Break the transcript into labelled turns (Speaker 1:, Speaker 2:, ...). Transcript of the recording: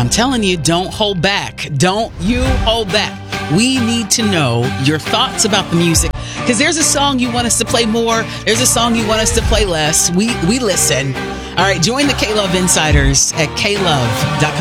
Speaker 1: I'm telling you, don't hold back. Don't you hold back. We need to know your thoughts about the music, because there's a song you want us to play more. There's a song you want us to play less. We listen. All right, join the K-Love Insiders at klove.com.